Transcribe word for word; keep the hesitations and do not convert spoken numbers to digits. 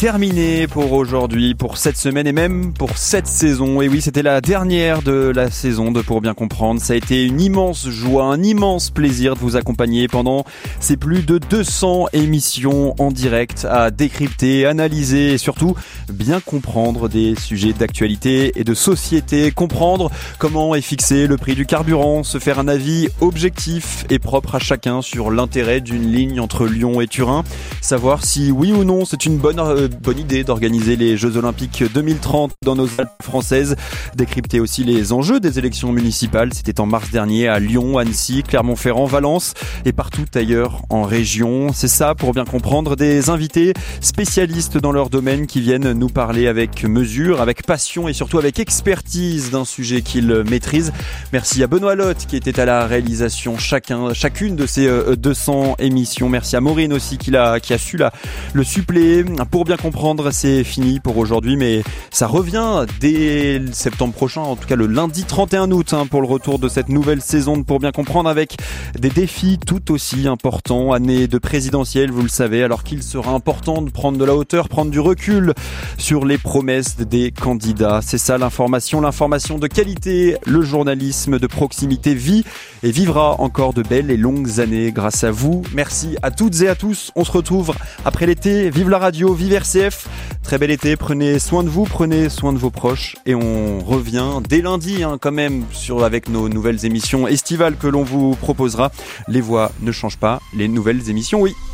terminé pour aujourd'hui, pour cette semaine et même pour cette saison. Et oui, c'était la dernière de la saison de Pour bien comprendre. Ça a été une immense joie, un immense plaisir de vous accompagner pendant ces plus de deux cents émissions en direct à décrypter, analyser et surtout bien comprendre des sujets d'actualité et de société, comprendre comment est fixé le prix du carburant, se faire un avis objectif et propre à chacun sur l'intérêt d'une ligne entre Lyon et Turin, savoir si oui ou non c'est une bonne euh, bonne idée d'organiser les Jeux Olympiques deux mille trente dans nos Alpes françaises, décrypter aussi les enjeux des élections municipales. C'était en mars dernier à Lyon, Annecy, Clermont-Ferrand, Valence et partout ailleurs en région. C'est ça, pour bien comprendre, des invités spécialistes dans leur domaine qui viennent nous parler avec mesure, avec passion et surtout avec expertise d'un sujet qu'ils maîtrisent. Merci à Benoît Lotte qui était à la réalisation chacun, chacune de ces deux cents émissions. Merci à Maureen aussi qui, l'a, qui a su la, le suppléer. Pour bien comprendre, c'est fini pour aujourd'hui, mais ça revient dès septembre prochain, en tout cas le lundi trente et un août, hein, pour le retour de cette nouvelle saison de Pour bien comprendre, avec des défis tout aussi importants. Année de présidentielle, vous le savez, alors qu'il sera important de prendre de la hauteur, prendre du recul sur les promesses des candidats. C'est ça l'information, l'information de qualité. Le journalisme de proximité vit et vivra encore de belles et longues années grâce à vous. Merci à toutes et à tous. On se retrouve après l'été. Vive la radio, vive R C F. Très bel été, prenez soin de vous, prenez soin de vos proches et on revient dès lundi, hein, quand même, sur, avec nos nouvelles émissions estivales que l'on vous proposera. Les voix ne changent pas, les nouvelles émissions, oui.